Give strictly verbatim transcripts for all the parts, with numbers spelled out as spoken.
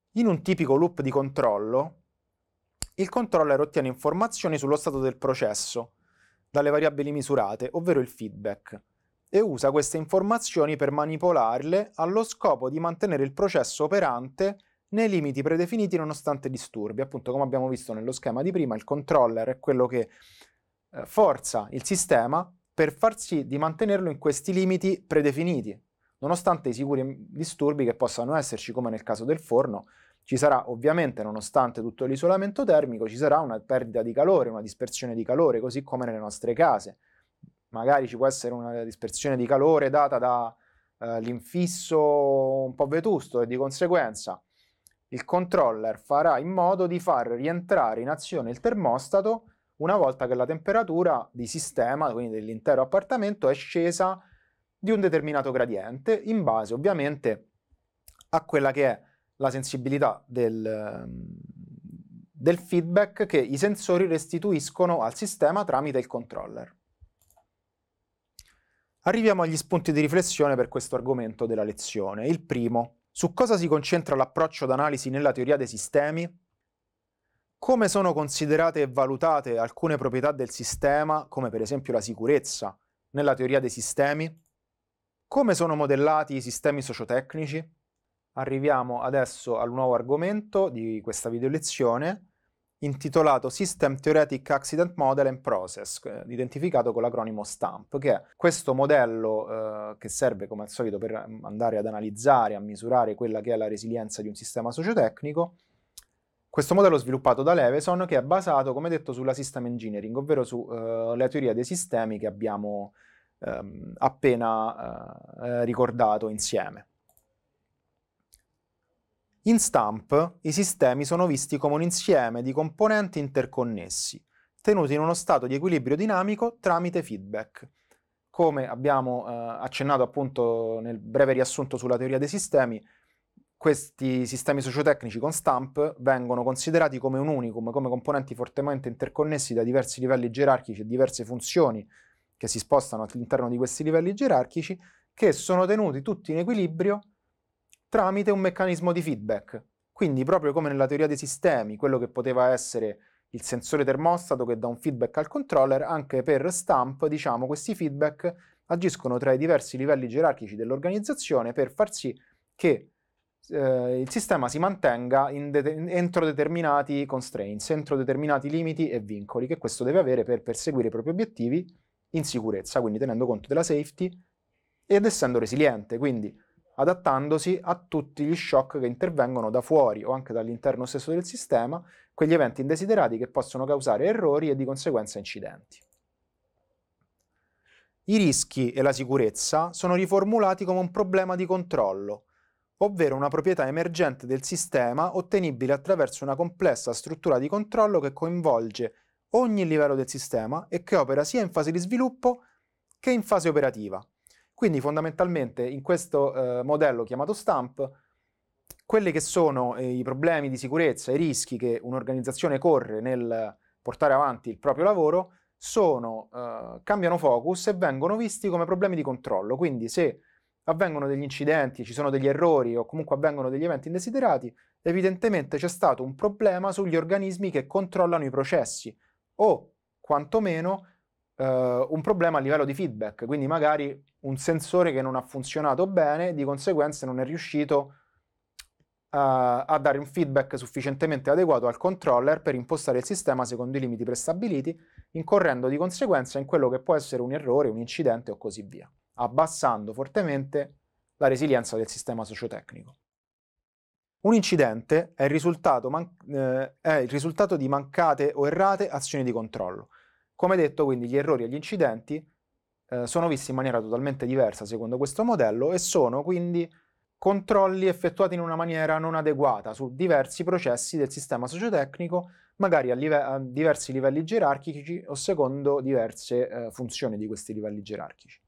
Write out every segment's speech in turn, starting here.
In un tipico loop di controllo, il controller ottiene informazioni sullo stato del processo dalle variabili misurate, ovvero il feedback, e usa queste informazioni per manipolarle allo scopo di mantenere il processo operante nei limiti predefiniti nonostante disturbi. Appunto, come abbiamo visto nello schema di prima, il controller è quello che eh, forza il sistema per far sì di mantenerlo in questi limiti predefiniti, nonostante i sicuri disturbi che possano esserci, come nel caso del forno. Ci sarà ovviamente, nonostante tutto l'isolamento termico, ci sarà una perdita di calore, una dispersione di calore, così come nelle nostre case. Magari ci può essere una dispersione di calore data dall'infisso eh, un po' vetusto e di conseguenza il controller farà in modo di far rientrare in azione il termostato una volta che la temperatura di sistema, quindi dell'intero appartamento, è scesa di un determinato gradiente, in base ovviamente a quella che è la sensibilità del, del feedback che i sensori restituiscono al sistema tramite il controller. Arriviamo agli spunti di riflessione per questo argomento della lezione. Il primo: su cosa si concentra l'approccio d'analisi nella teoria dei sistemi? Come sono considerate e valutate alcune proprietà del sistema, come per esempio la sicurezza, nella teoria dei sistemi? Come sono modellati i sistemi sociotecnici? Arriviamo adesso al nuovo argomento di questa video lezione, intitolato System Theoretic Accident Model and Process, identificato con l'acronimo STAMP, che è questo modello eh, che serve come al solito per andare ad analizzare, a misurare quella che è la resilienza di un sistema sociotecnico. Questo modello sviluppato da Leveson, che è basato, come detto, sulla System Engineering, ovvero sulla uh, teoria dei sistemi che abbiamo um, appena uh, ricordato insieme. In STAMP i sistemi sono visti come un insieme di componenti interconnessi, tenuti in uno stato di equilibrio dinamico tramite feedback. Come abbiamo uh, accennato appunto nel breve riassunto sulla teoria dei sistemi, questi sistemi sociotecnici con STAMP vengono considerati come un unicum, come componenti fortemente interconnessi da diversi livelli gerarchici e diverse funzioni che si spostano all'interno di questi livelli gerarchici, che sono tenuti tutti in equilibrio tramite un meccanismo di feedback. Quindi, proprio come nella teoria dei sistemi, quello che poteva essere il sensore termostato che dà un feedback al controller, anche per STAMP, diciamo, questi feedback agiscono tra i diversi livelli gerarchici dell'organizzazione per far sì che eh, il sistema si mantenga in de- entro determinati constraints, entro determinati limiti e vincoli che questo deve avere per perseguire i propri obiettivi in sicurezza, quindi tenendo conto della safety ed essendo resiliente, quindi adattandosi a tutti gli shock che intervengono da fuori o anche dall'interno stesso del sistema, quegli eventi indesiderati che possono causare errori e di conseguenza incidenti. I rischi e la sicurezza sono riformulati come un problema di controllo, ovvero una proprietà emergente del sistema ottenibile attraverso una complessa struttura di controllo che coinvolge ogni livello del sistema e che opera sia in fase di sviluppo che in fase operativa. Quindi fondamentalmente in questo eh, modello chiamato STAMP, quelli che sono eh, i problemi di sicurezza, i rischi che un'organizzazione corre nel portare avanti il proprio lavoro, sono, eh, cambiano focus e vengono visti come problemi di controllo. Quindi se avvengono degli incidenti, ci sono degli errori o comunque avvengono degli eventi indesiderati, evidentemente c'è stato un problema sugli organismi che controllano i processi o quantomeno eh, un problema a livello di feedback, quindi magari un sensore che non ha funzionato bene, di conseguenza non è riuscito a, a dare un feedback sufficientemente adeguato al controller per impostare il sistema secondo i limiti prestabiliti, incorrendo di conseguenza in quello che può essere un errore, un incidente o così via, abbassando fortemente la resilienza del sistema sociotecnico. Un incidente è il risultato, man- eh, è il risultato di mancate o errate azioni di controllo. Come detto, quindi, gli errori e gli incidenti eh, sono visti in maniera totalmente diversa secondo questo modello e sono quindi controlli effettuati in una maniera non adeguata su diversi processi del sistema sociotecnico, magari a, live- a diversi livelli gerarchici o secondo diverse eh, funzioni di questi livelli gerarchici.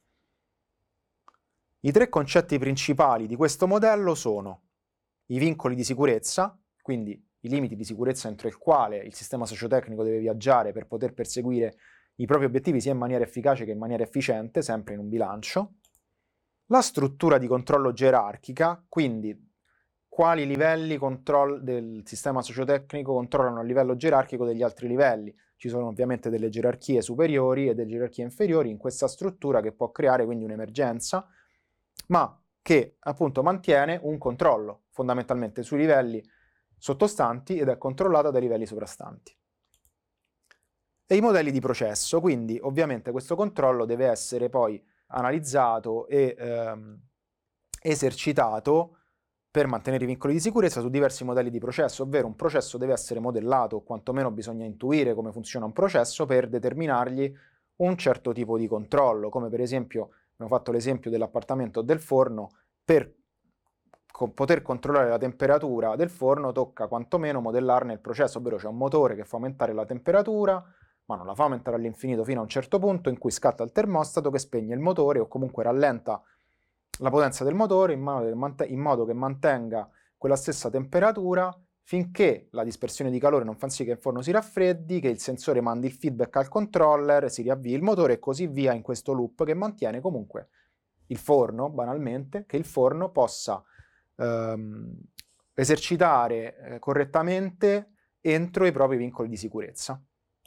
I tre concetti principali di questo modello sono i vincoli di sicurezza, quindi i limiti di sicurezza entro il quale il sistema sociotecnico deve viaggiare per poter perseguire i propri obiettivi sia in maniera efficace che in maniera efficiente, sempre in un bilancio. La struttura di controllo gerarchica, quindi quali livelli control- del sistema sociotecnico controllano a livello gerarchico degli altri livelli. Ci sono ovviamente delle gerarchie superiori e delle gerarchie inferiori in questa struttura che può creare quindi un'emergenza, ma che appunto mantiene un controllo fondamentalmente sui livelli sottostanti ed è controllata dai livelli sovrastanti. E i modelli di processo, quindi ovviamente questo controllo deve essere poi analizzato e ehm, esercitato per mantenere i vincoli di sicurezza su diversi modelli di processo, ovvero un processo deve essere modellato, o quantomeno bisogna intuire come funziona un processo per determinargli un certo tipo di controllo, come per esempio, abbiamo fatto l'esempio dell'appartamento o del forno, per co- poter controllare la temperatura del forno tocca quantomeno modellarne il processo, ovvero c'è un motore che fa aumentare la temperatura, ma non la fa aumentare all'infinito fino a un certo punto in cui scatta il termostato che spegne il motore o comunque rallenta la potenza del motore in modo, in modo che mantenga quella stessa temperatura finché la dispersione di calore non fa sì che il forno si raffreddi, che il sensore mandi il feedback al controller, si riavvii il motore e così via in questo loop che mantiene comunque il forno, banalmente, che il forno possa ehm, esercitare eh, correttamente entro i propri vincoli di sicurezza.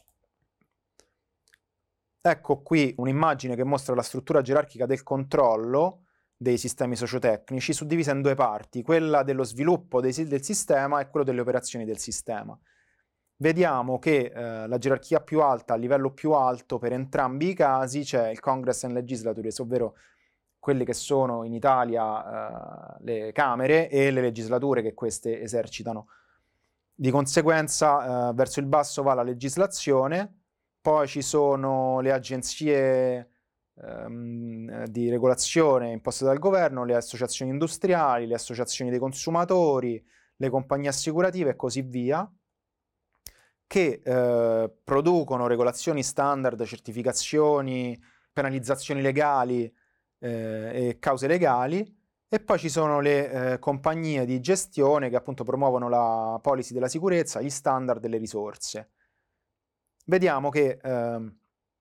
Ecco qui un'immagine che mostra la struttura gerarchica del controllo dei sistemi sociotecnici, suddivisa in due parti, quella dello sviluppo dei, del sistema e quello delle operazioni del sistema. Vediamo che eh, la gerarchia più alta, a livello più alto, per entrambi i casi c'è il Congress and Legislatures, ovvero quelle che sono in Italia eh, le Camere e le legislature che queste esercitano. Di conseguenza eh, verso il basso va la legislazione, poi ci sono le agenzie ehm, di regolazione imposte dal governo, le associazioni industriali, le associazioni dei consumatori, le compagnie assicurative e così via, che eh, producono regolazioni standard, certificazioni, penalizzazioni legali eh, e cause legali, e poi ci sono le eh, compagnie di gestione che appunto promuovono la policy della sicurezza, gli standard e le risorse. Vediamo che eh,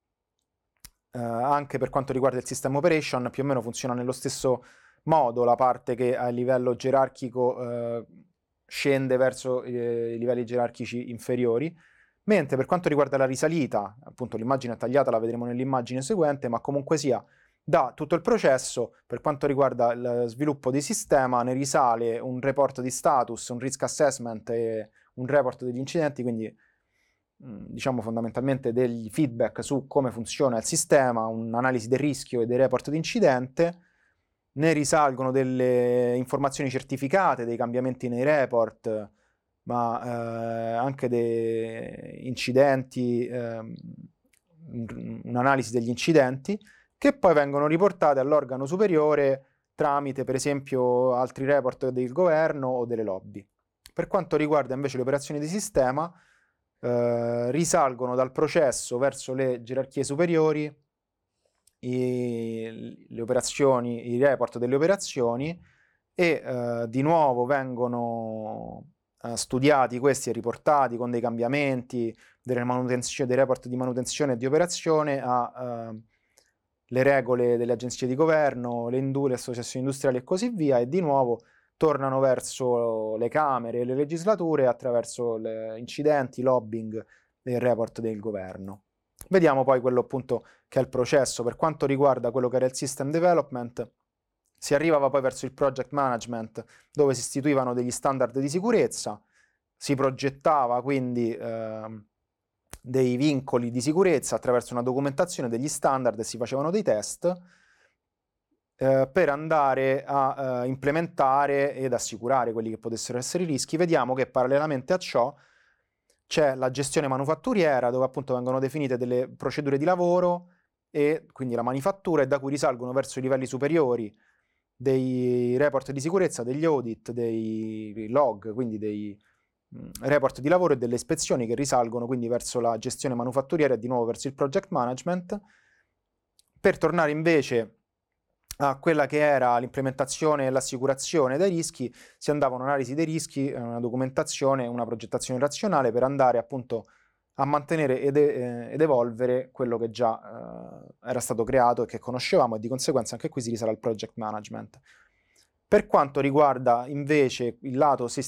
eh, anche per quanto riguarda il system operation più o meno funziona nello stesso modo, la parte che a livello gerarchico eh, scende verso eh, i livelli gerarchici inferiori, mentre per quanto riguarda la risalita, appunto l'immagine è tagliata, la vedremo nell'immagine seguente, ma comunque sia, da tutto il processo, per quanto riguarda il sviluppo di sistema, ne risale un report di status, un risk assessment e un report degli incidenti, quindi diciamo fondamentalmente degli feedback su come funziona il sistema, un'analisi del rischio e dei report di incidente, ne risalgono delle informazioni certificate, dei cambiamenti nei report, ma eh, anche dei incidenti, eh, un'analisi degli incidenti, che poi vengono riportate all'organo superiore tramite per esempio altri report del governo o delle lobby. Per quanto riguarda invece le operazioni di sistema, eh, risalgono dal processo verso le gerarchie superiori i, le operazioni, i report delle operazioni e eh, di nuovo vengono eh, studiati questi e riportati con dei cambiamenti, delle manutenzioni, dei report di manutenzione e di operazione a eh, le regole delle agenzie di governo, le, indu- le associazioni industriali e così via, e di nuovo tornano verso le Camere e le legislature attraverso le incidenti, lobbying e il report del governo. Vediamo poi quello appunto che è il processo. Per quanto riguarda quello che era il system development, si arrivava poi verso il project management, dove si istituivano degli standard di sicurezza, si progettava quindi eh, dei vincoli di sicurezza attraverso una documentazione degli standard e si facevano dei test eh, per andare a eh, implementare ed assicurare quelli che potessero essere i rischi. Vediamo che parallelamente a ciò c'è la gestione manufatturiera, dove appunto vengono definite delle procedure di lavoro e quindi la manifattura, e da cui risalgono verso i livelli superiori dei report di sicurezza, degli audit, dei log, quindi dei mh, report di lavoro e delle ispezioni che risalgono quindi verso la gestione manufatturiera e di nuovo verso il project management, per tornare invece a quella che era l'implementazione e l'assicurazione dei rischi. Si andava a un'analisi dei rischi, una documentazione, una progettazione razionale per andare appunto a mantenere ed, eh, ed evolvere quello che già eh, era stato creato e che conoscevamo, e di conseguenza anche qui si risale al project management. Per quanto riguarda invece il lato